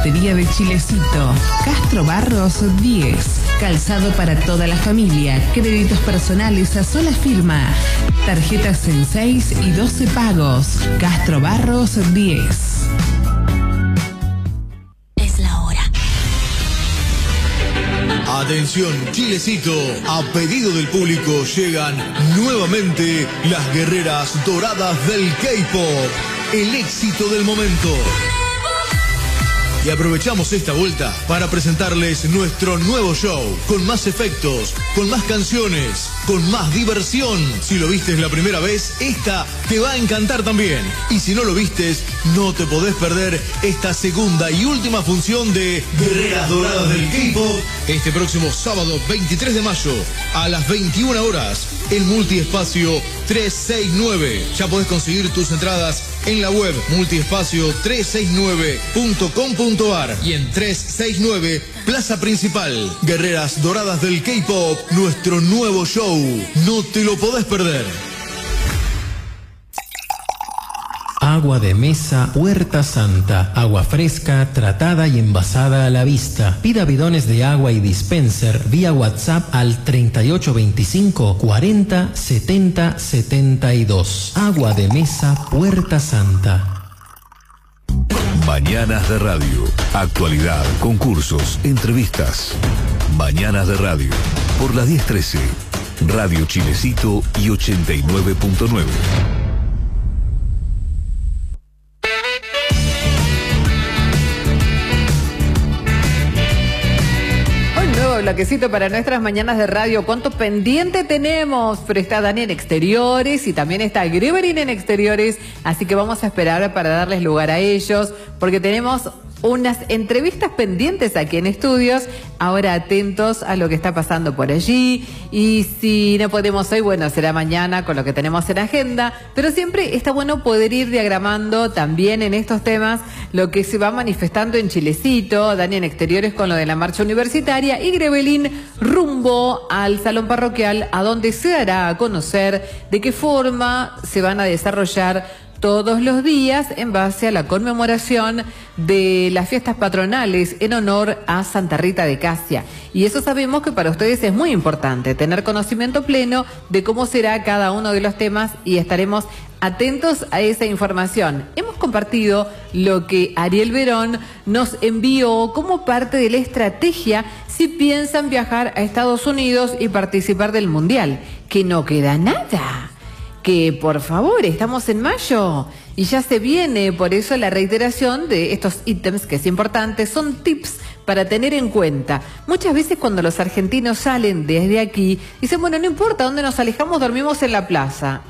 Zapatería de Chilecito. Castro Barros 10. Calzado para toda la familia. Créditos personales a sola firma. Tarjetas en 6 y 12 pagos. Castro Barros 10. Es la hora. Atención, Chilecito. A pedido del público llegan nuevamente las guerreras doradas del K-pop. El éxito del momento. Y aprovechamos esta vuelta para presentarles nuestro nuevo show, con más efectos, con más canciones, con más diversión. Si lo vistes la primera vez, esta te va a encantar también. Y si no lo vistes, no te podés perder esta segunda y última función de Guerreras Doradas del K-pop este próximo sábado 23 de mayo a las 21 horas en Multiespacio 369. Ya podés conseguir tus entradas en la web multiespacio369.com.ar y en 369 Plaza Principal. Guerreras Doradas del K-pop, nuestro nuevo show. No te lo podés perder. Agua de mesa Puerta Santa. Agua fresca, tratada y envasada a la vista. Pida bidones de agua y dispenser vía WhatsApp al 3825 40 70 72. Agua de mesa Puerta Santa. Mañanas de Radio. Actualidad, concursos, entrevistas. Mañanas de Radio. Por la 1013. Radio Chilecito y 89.9. Bloquecito para nuestras mañanas de radio. ¿Cuánto pendiente tenemos? Pero está Dani en exteriores y también está Greverin en exteriores, así que vamos a esperar para darles lugar a ellos, porque tenemos unas entrevistas pendientes aquí en estudios. Ahora atentos a lo que está pasando por allí, y si no podemos hoy, bueno, será mañana con lo que tenemos en agenda, pero siempre está bueno poder ir diagramando también en estos temas lo que se va manifestando en Chilecito. Dani en exteriores con lo de la marcha universitaria y Grevelin rumbo al salón parroquial, a donde se dará a conocer de qué forma se van a desarrollar todos los días en base a la conmemoración de las fiestas patronales en honor a Santa Rita de Casia. Y eso sabemos que para ustedes es muy importante, tener conocimiento pleno de cómo será cada uno de los temas, y estaremos atentos a esa información. Hemos compartido lo que Ariel Verón nos envió como parte de la estrategia si piensan viajar a Estados Unidos y participar del Mundial, que no queda nada. Que por favor, estamos en mayo y ya se viene, por eso la reiteración de estos ítems que es importante, son tips para tener en cuenta. Muchas veces cuando los argentinos salen desde aquí, dicen, bueno, no importa dónde nos alejamos, dormimos en la plaza.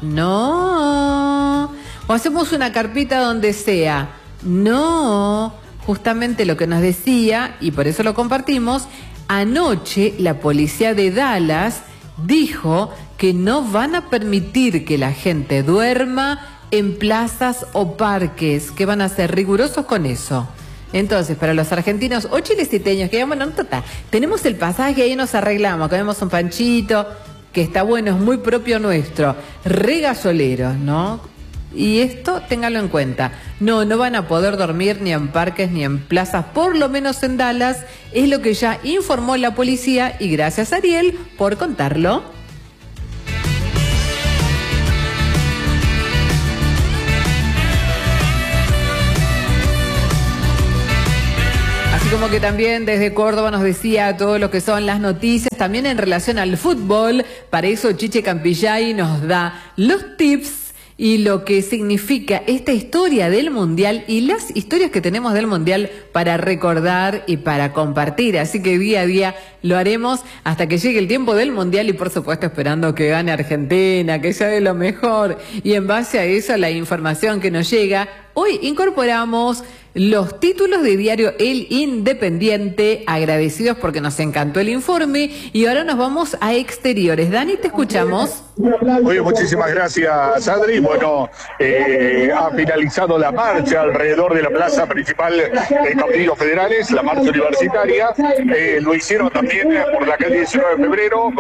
No. O hacemos una carpita donde sea. No. Justamente lo que nos decía, y por eso lo compartimos, anoche la policía de Dallas dijo que no van a permitir que la gente duerma en plazas o parques, que van a ser rigurosos con eso. Entonces, para los argentinos o chileciteños que digan, bueno, no, total, tenemos el pasaje, ahí nos arreglamos, comemos un panchito, que está bueno, es muy propio nuestro, regasoleros, ¿no? Y esto, ténganlo en cuenta, no van a poder dormir ni en parques ni en plazas, por lo menos en Dallas, es lo que ya informó la policía, y gracias Ariel por contarlo. Así como que también desde Córdoba nos decía todo lo que son las noticias, también en relación al fútbol. Para eso Chiche Campillay nos da los tips y lo que significa esta historia del Mundial y las historias que tenemos del Mundial para recordar y para compartir. Así que día a día lo haremos hasta que llegue el tiempo del Mundial, y por supuesto esperando que gane Argentina, que sea de lo mejor. Y en base a eso, la información que nos llega, hoy incorporamos los títulos de diario El Independiente, agradecidos porque nos encantó el informe, y ahora nos vamos a exteriores. Dani, te escuchamos. Oye, muchísimas gracias, Adri. Bueno, ha finalizado la marcha alrededor de la plaza principal de Caudillos Federales, la marcha universitaria. Lo hicieron también por la calle 19 de febrero,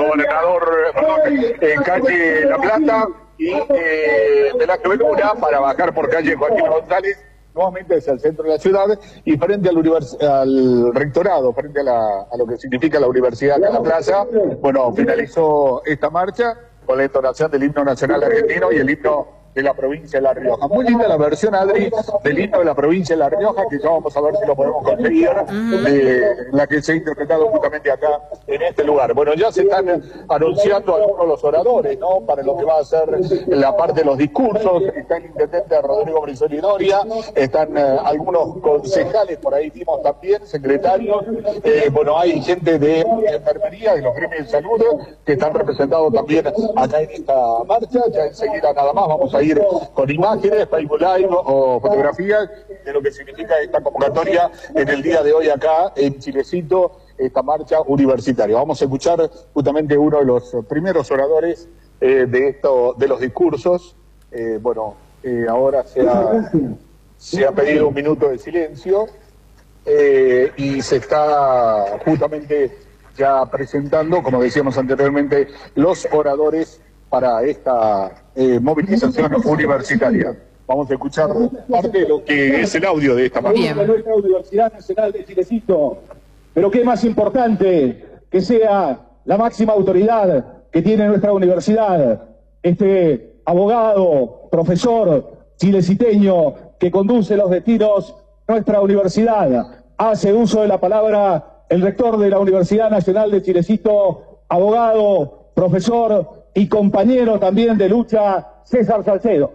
calle La Plata y de la Aventura, para bajar por calle Joaquín González. nuevamente hacia el centro de la ciudad y frente al rectorado, frente a lo que significa la universidad acá en la plaza. Bueno, finalizó esta marcha con la entonación del himno nacional argentino y el himno de la provincia de La Rioja. Muy linda la versión, Adri, del himno de la provincia de La Rioja, que ya vamos a ver si lo podemos conseguir, la que se ha interpretado justamente acá en este lugar. Bueno, ya se están anunciando algunos de los oradores, ¿no?, para lo que va a ser la parte de los discursos. Está el intendente Rodrigo Brisoli Doria, están algunos concejales, por ahí vimos también, secretarios, bueno, hay gente de enfermería, de los gremios de salud, que están representados también acá en esta marcha. Ya enseguida nada más vamos a ir con imágenes, Facebook Live o fotografías de lo que significa esta convocatoria en el día de hoy acá en Chilecito, esta marcha universitaria. Vamos a escuchar justamente uno de los primeros oradores de los discursos. Ahora se ha pedido un minuto de silencio y se está justamente ya presentando, como decíamos anteriormente, los oradores para esta movilización universitaria. Vamos a escuchar parte de lo que es el audio de esta marcha. De nuestra Universidad Nacional de Chilecito. Pero qué más importante que sea la máxima autoridad que tiene nuestra universidad, este abogado, profesor chileciteño que conduce los destinos de nuestra universidad. Hace uso de la palabra el rector de la Universidad Nacional de Chilecito, abogado, profesor y compañero también de lucha, César Salcedo.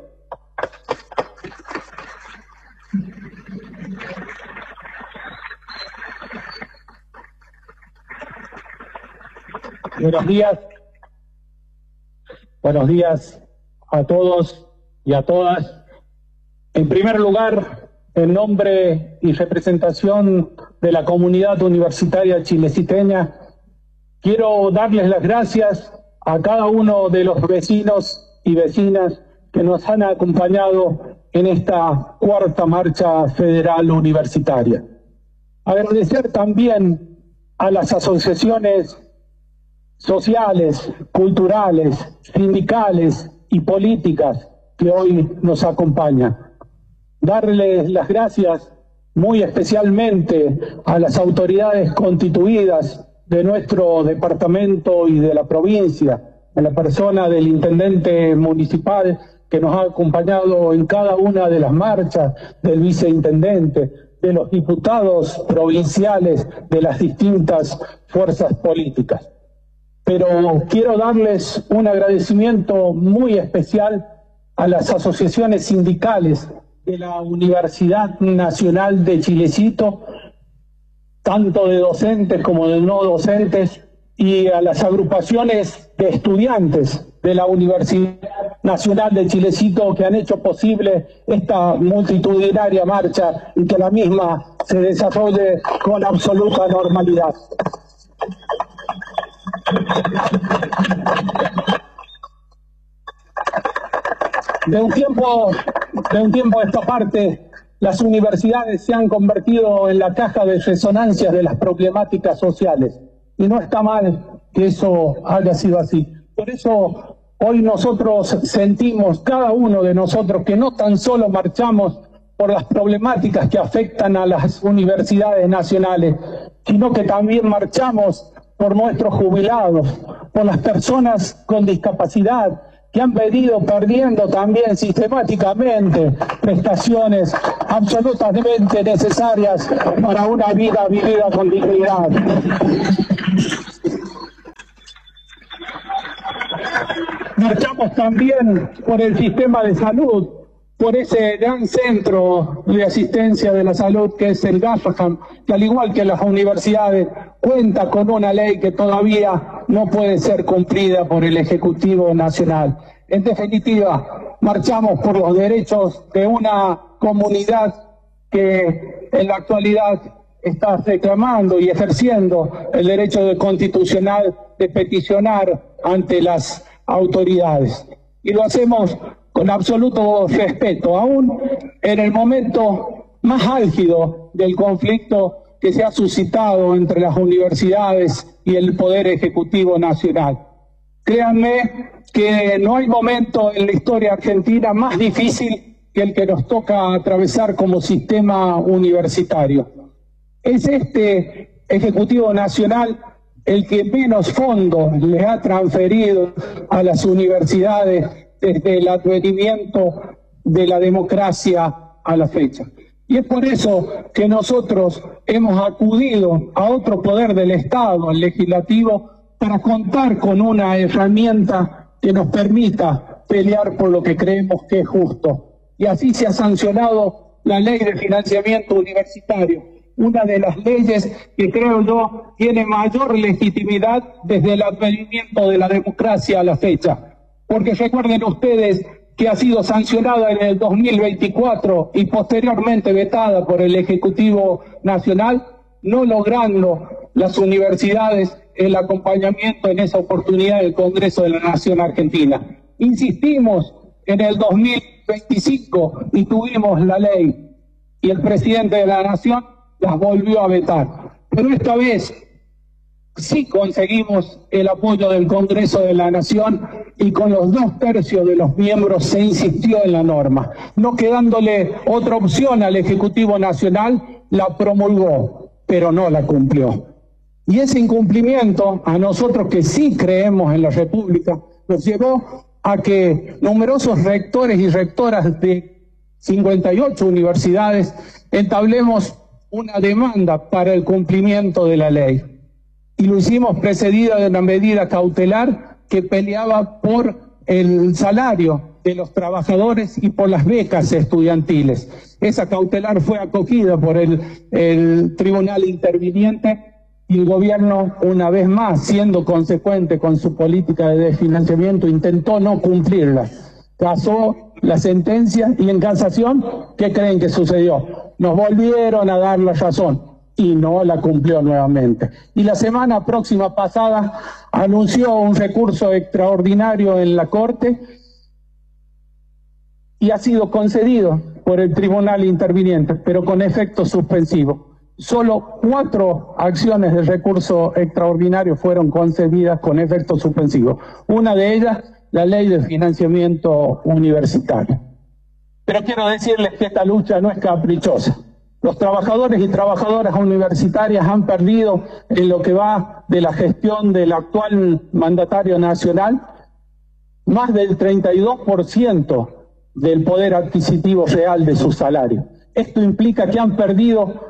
Buenos días a todos y a todas. En primer lugar, en nombre y representación de la comunidad universitaria chileciteña, quiero darles las gracias a cada uno de los vecinos y vecinas que nos han acompañado en esta cuarta marcha federal universitaria. Agradecer también a las asociaciones sociales, culturales, sindicales y políticas que hoy nos acompañan. Darles las gracias muy especialmente a las autoridades constituidas de nuestro departamento y de la provincia, en la persona del intendente municipal que nos ha acompañado en cada una de las marchas, del viceintendente, de los diputados provinciales de las distintas fuerzas políticas. Pero quiero darles un agradecimiento muy especial a las asociaciones sindicales de la Universidad Nacional de Chilecito, tanto de docentes como de no docentes, y a las agrupaciones de estudiantes de la Universidad Nacional de Chilecito que han hecho posible esta multitudinaria marcha y que la misma se desarrolle con absoluta normalidad. De un tiempo a esta parte, las universidades se han convertido en la caja de resonancias de las problemáticas sociales. Y no está mal que eso haya sido así. Por eso hoy nosotros sentimos, cada uno de nosotros, que no tan solo marchamos por las problemáticas que afectan a las universidades nacionales, sino que también marchamos por nuestros jubilados, por las personas con discapacidad, que han venido perdiendo también sistemáticamente prestaciones absolutamente necesarias para una vida vivida con dignidad. Marchamos también por el sistema de salud, por ese gran centro de asistencia de la salud que es el GAFAM, que al igual que las universidades cuenta con una ley que todavía no puede ser cumplida por el Ejecutivo Nacional. En definitiva, marchamos por los derechos de una comunidad que en la actualidad está reclamando y ejerciendo el derecho constitucional de peticionar ante las autoridades. Y lo hacemos con absoluto respeto, aún en el momento más álgido del conflicto que se ha suscitado entre las universidades y el Poder Ejecutivo Nacional. Créanme que no hay momento en la historia argentina más difícil que el que nos toca atravesar como sistema universitario. Es este Ejecutivo Nacional el que menos fondos le ha transferido a las universidades desde el advenimiento de la democracia a la fecha. Y es por eso que nosotros hemos acudido a otro poder del Estado, el legislativo, para contar con una herramienta que nos permita pelear por lo que creemos que es justo. Y así se ha sancionado la Ley de Financiamiento Universitario, una de las leyes que creo yo tiene mayor legitimidad desde el advenimiento de la democracia a la fecha. Porque recuerden ustedes que ha sido sancionada en el 2024 y posteriormente vetada por el Ejecutivo Nacional, no logrando las universidades el acompañamiento en esa oportunidad del Congreso de la Nación Argentina. Insistimos en el 2025 y tuvimos la ley y el presidente de la Nación las volvió a vetar. Pero esta vez sí conseguimos el apoyo del Congreso de la Nación y con los 2/3 de los miembros se insistió en la norma. No quedándole otra opción al Ejecutivo Nacional, la promulgó, pero no la cumplió. Y ese incumplimiento, a nosotros que sí creemos en la República, nos llevó a que numerosos rectores y rectoras de 58 universidades entablemos una demanda para el cumplimiento de la ley. Y lo hicimos precedida de una medida cautelar que peleaba por el salario de los trabajadores y por las becas estudiantiles. Esa cautelar fue acogida por el tribunal interviniente y el gobierno, una vez más, siendo consecuente con su política de desfinanciamiento, intentó no cumplirla. Casó la sentencia y en casación, ¿qué creen que sucedió? Nos volvieron a dar la razón y no la cumplió nuevamente. Y la semana próxima pasada anunció un recurso extraordinario en la Corte y ha sido concedido por el tribunal interviniente, pero con efecto suspensivo. Solo 4 acciones de recurso extraordinario fueron concedidas con efecto suspensivo. Una de ellas, la Ley de Financiamiento Universitario. Pero quiero decirles que esta lucha no es caprichosa. Los trabajadores y trabajadoras universitarias han perdido en lo que va de la gestión del actual mandatario nacional más del 32% del poder adquisitivo real de su salario. Esto implica que han perdido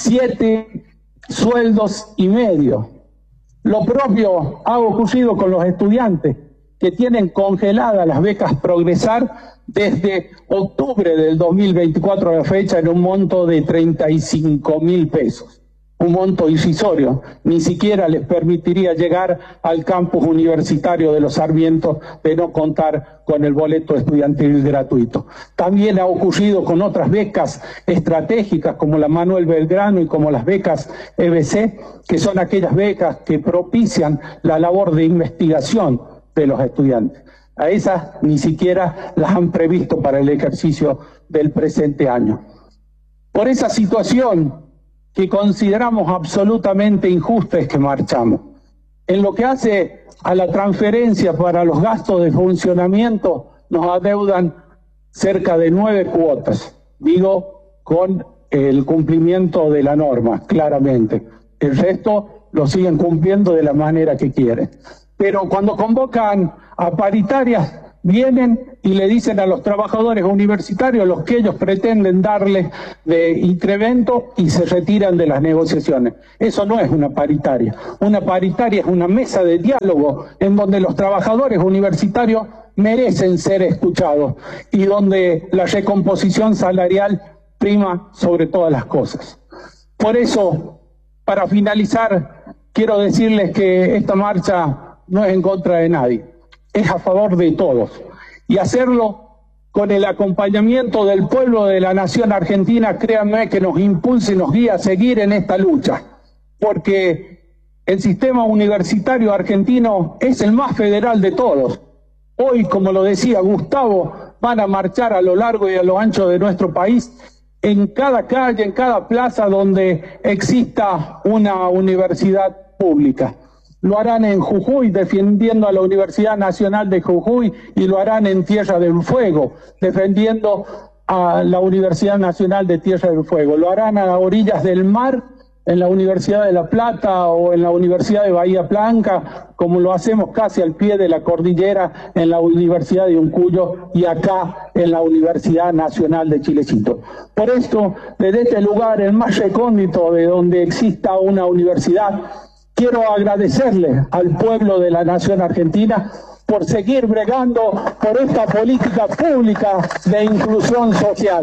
7 sueldos y medio. Lo propio ha ocurrido con los estudiantes que tienen congeladas las becas Progresar desde octubre del 2024 a la fecha en un monto de 35.000 pesos. Un monto irrisorio, ni siquiera les permitiría llegar al campus universitario de los Sarmientos de no contar con el boleto estudiantil gratuito. También ha ocurrido con otras becas estratégicas como la Manuel Belgrano y como las becas EBC, que son aquellas becas que propician la labor de investigación de los estudiantes. A esas ni siquiera las han previsto para el ejercicio del presente año. Por esa situación que consideramos absolutamente injusta es que marchamos. En lo que hace a la transferencia para los gastos de funcionamiento, nos adeudan cerca de 9 cuotas, digo, con el cumplimiento de la norma, claramente. El resto lo siguen cumpliendo de la manera que quieren. Pero cuando convocan a paritarias, vienen y le dicen a los trabajadores universitarios los que ellos pretenden darles de incremento y se retiran de las negociaciones. Eso no es una paritaria. Una paritaria es una mesa de diálogo en donde los trabajadores universitarios merecen ser escuchados y donde la recomposición salarial prima sobre todas las cosas. Por eso, para finalizar, quiero decirles que esta marcha no es en contra de nadie, es a favor de todos. Y hacerlo con el acompañamiento del pueblo de la nación argentina, créanme que nos impulsa y nos guía a seguir en esta lucha, porque el sistema universitario argentino es el más federal de todos. Hoy, como lo decía Gustavo, van a marchar a lo largo y a lo ancho de nuestro país, en cada calle, en cada plaza donde exista una universidad pública. Lo harán en Jujuy, defendiendo a la Universidad Nacional de Jujuy, y lo harán en Tierra del Fuego, defendiendo a la Universidad Nacional de Tierra del Fuego. Lo harán a orillas del mar, en la Universidad de La Plata o en la Universidad de Bahía Blanca, como lo hacemos casi al pie de la cordillera en la Universidad de Uncuyo y acá en la Universidad Nacional de Chilecito. Por esto, desde este lugar, el más recóndito de donde exista una universidad, quiero agradecerle al pueblo de la Nación Argentina por seguir bregando por esta política pública de inclusión social.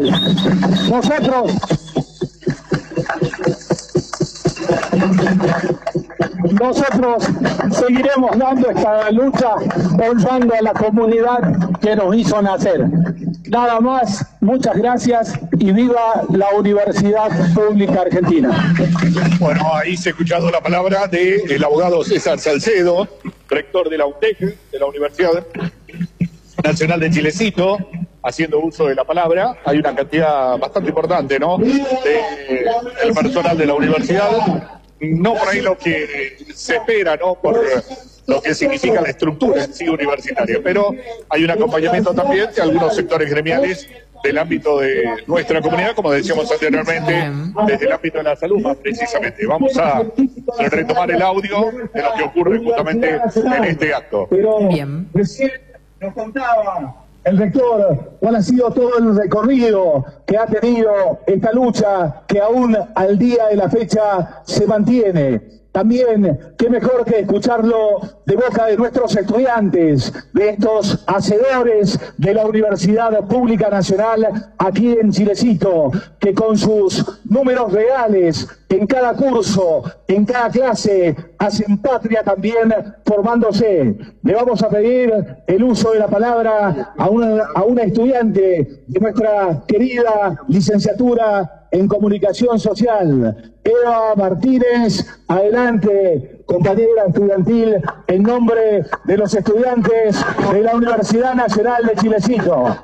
Nosotros seguiremos dando esta lucha, honrando a la comunidad que nos hizo nacer. Nada más, muchas gracias y viva la Universidad Pública Argentina. Bueno, ahí se ha escuchado la palabra del abogado César Salcedo, rector de la UNTEC, de la Universidad Nacional de Chilecito, haciendo uso de la palabra. Hay una cantidad bastante importante, ¿no?, del personal de la universidad. No por ahí lo que se espera, ¿no?, por lo que significa la estructura en sí universitaria, pero hay un acompañamiento también de algunos sectores gremiales del ámbito de nuestra comunidad, como decíamos anteriormente, desde el ámbito de la salud más precisamente. Vamos a retomar el audio de lo que ocurre justamente en este acto. Bien. Recién nos contaba el rector cuál ha sido todo el recorrido que ha tenido esta lucha, que aún al día de la fecha se mantiene. También, qué mejor que escucharlo de boca de nuestros estudiantes, de estos hacedores de la Universidad Pública Nacional aquí en Chilecito, que con sus números reales en cada curso, en cada clase, hacen patria también formándose. Le vamos a pedir el uso de la palabra a una estudiante de nuestra querida licenciatura en Comunicación Social, Eva Martínez. Adelante, compañera estudiantil, en nombre de los estudiantes de la Universidad Nacional de Chilecito.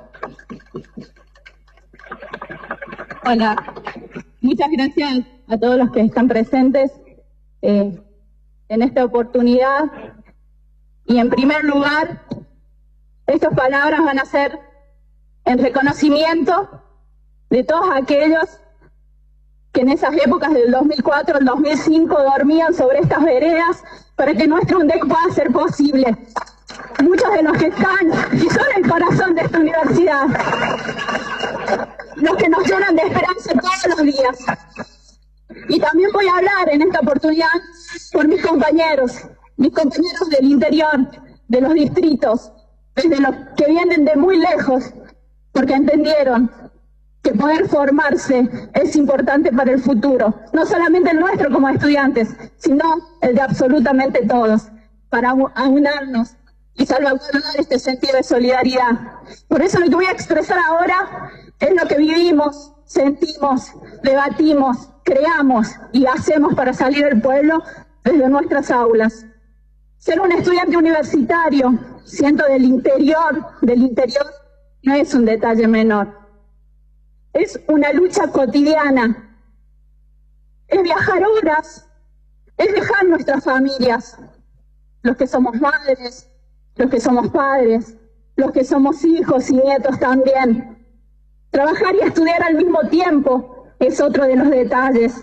Hola, muchas gracias a todos los que están presentes en esta oportunidad. Y en primer lugar, estas palabras van a ser en reconocimiento de todos aquellos que en esas épocas del 2004 al 2005 dormían sobre estas veredas para que nuestro UNTEC pueda ser posible. Muchos de los que están y son el corazón de esta universidad, los que nos llenan de esperanza todos los días. Y también voy a hablar en esta oportunidad por mis compañeros del interior, de los distritos, desde los que vienen de muy lejos, porque entendieron que poder formarse es importante para el futuro, no solamente el nuestro como estudiantes, sino el de absolutamente todos, para aunarnos y salvaguardar este sentido de solidaridad. Por eso lo que voy a expresar ahora es lo que vivimos, sentimos, debatimos, creamos y hacemos para salir del pueblo desde nuestras aulas. Ser un estudiante universitario, siendo del interior, no es un detalle menor. Es una lucha cotidiana. Es viajar horas, es dejar nuestras familias, los que somos madres, los que somos padres, los que somos hijos y nietos también. Trabajar y estudiar al mismo tiempo es otro de los detalles.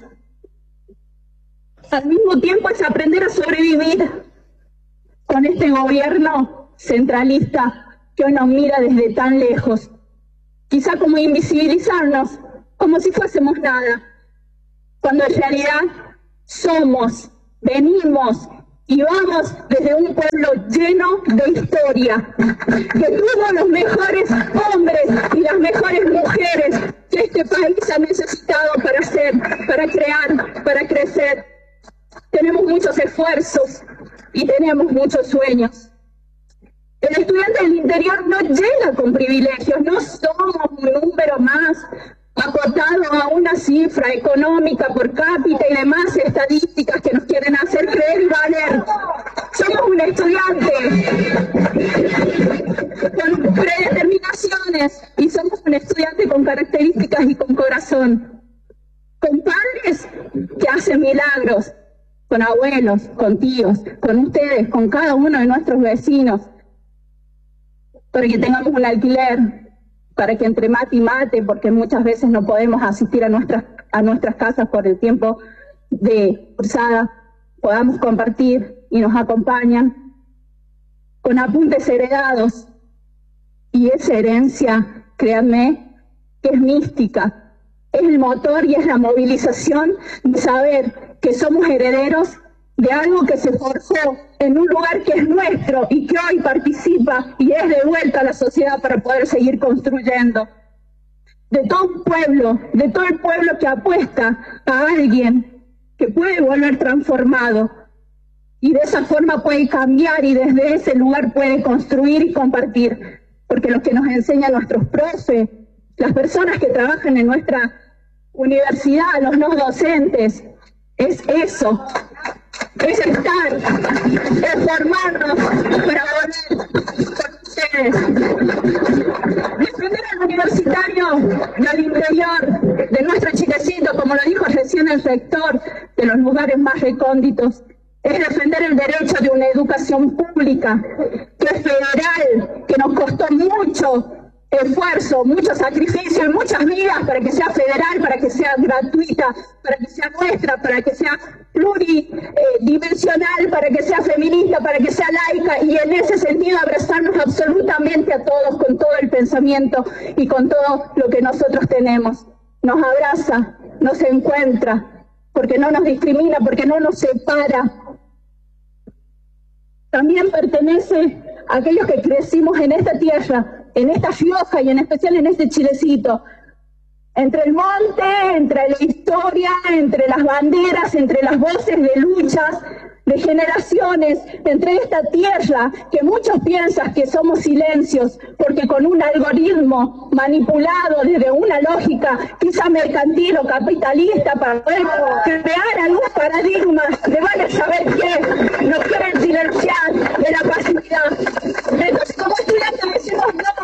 Al mismo tiempo es aprender a sobrevivir con este gobierno centralista que hoy nos mira desde tan lejos. Quizá como invisibilizarnos, como si fuésemos nada, cuando en realidad somos, venimos y vamos desde un pueblo lleno de historia, que tuvo los mejores hombres y las mejores mujeres que este país ha necesitado para ser, para crear, para crecer. Tenemos muchos esfuerzos y tenemos muchos sueños. El estudiante del interior no llega con privilegios, no somos un número más acotado a una cifra económica por cápita y demás estadísticas que nos quieren hacer creer y valer. Somos un estudiante con predeterminaciones y somos un estudiante con características y con corazón. Con padres que hacen milagros, con abuelos, con tíos, con ustedes, con cada uno de nuestros vecinos, para que tengamos un alquiler, para que entre mate y mate, porque muchas veces no podemos asistir a nuestras casas por el tiempo de cursada, podamos compartir y nos acompañan con apuntes heredados. Y esa herencia, créanme, que es mística, es el motor y es la movilización de saber que somos herederos de algo que se forjó en un lugar que es nuestro y que hoy participa y es de vuelta a la sociedad para poder seguir construyendo. De todo el pueblo que apuesta a alguien que puede volver transformado y de esa forma puede cambiar y desde ese lugar puede construir y compartir. Porque lo que nos enseñan nuestros profes, las personas que trabajan en nuestra universidad, los no docentes, es eso. Es estar, es formarnos para volver con ustedes. Defender al universitario del interior de nuestro Chilecito, como lo dijo recién el rector, de los lugares más recónditos, es defender el derecho de una educación pública, que es federal, que nos costó mucho esfuerzo, mucho sacrificio y muchas vidas para que sea federal, para que sea gratuita, para que sea nuestra, para que sea pluridimensional, para que sea feminista, para que sea laica, y en ese sentido abrazarnos absolutamente a todos con todo el pensamiento y con todo lo que nosotros tenemos. Nos abraza, nos encuentra, porque no nos discrimina, porque no nos separa. También pertenece a aquellos que crecimos en esta tierra, en esta Rioja y en especial en este Chilecito, entre el monte, entre la historia, entre las banderas, entre las voces de luchas, de generaciones, entre esta tierra que muchos piensan que somos silencios, porque con un algoritmo manipulado desde una lógica quizá mercantil o capitalista para poder crear algún paradigma de van a saber qué, nos quieren silenciar de la pasividad. Entonces, como estudiantes decimos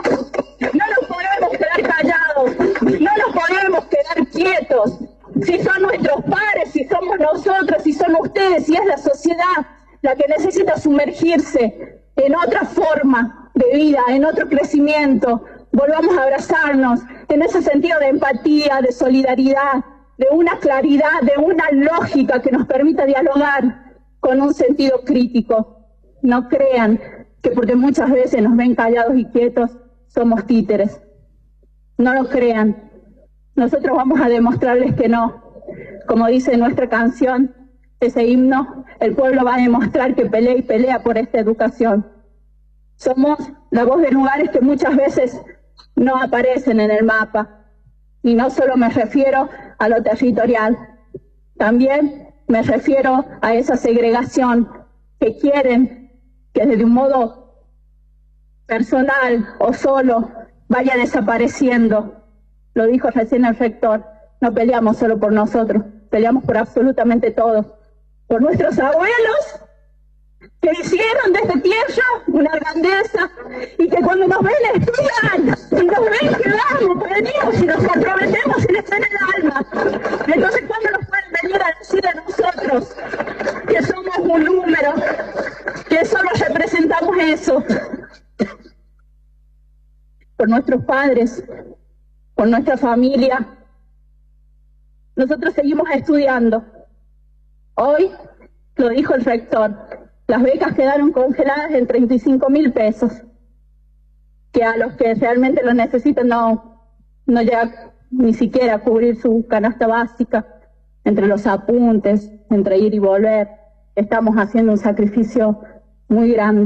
no nos podemos quedar callados, no nos podemos quedar quietos. Si son nuestros padres, si somos nosotros, si son ustedes, si es la sociedad la que necesita sumergirse en otra forma de vida, en otro crecimiento, volvamos a abrazarnos en ese sentido de empatía, de solidaridad, de una claridad, de una lógica que nos permita dialogar con un sentido crítico. No crean que porque muchas veces nos ven callados y quietos, somos títeres. No lo crean. Nosotros vamos a demostrarles que no. Como dice nuestra canción, ese himno, el pueblo va a demostrar que pelea y pelea por esta educación. Somos la voz de lugares que muchas veces no aparecen en el mapa. Y no solo me refiero a lo territorial, también me refiero a esa segregación que quieren que desde un modo personal o solo vaya desapareciendo. Lo dijo recién el rector, no peleamos solo por nosotros, peleamos por absolutamente todos. Por nuestros abuelos, que hicieron de esta tierra una grandeza, y que cuando nos ven estudian, y nos ven que vamos, que venimos y nos comprometemos y les en el alma. Entonces, ¿cuándo nos pueden venir a decir a nosotros que somos un número, que solo representamos eso? Por nuestros padres, por nuestra familia, nosotros seguimos estudiando. Hoy, lo dijo el rector, las becas quedaron congeladas en 35.000 pesos, que a los que realmente lo necesitan no llega ni siquiera a cubrir su canasta básica. Entre los apuntes, entre ir y volver, estamos haciendo un sacrificio muy grande.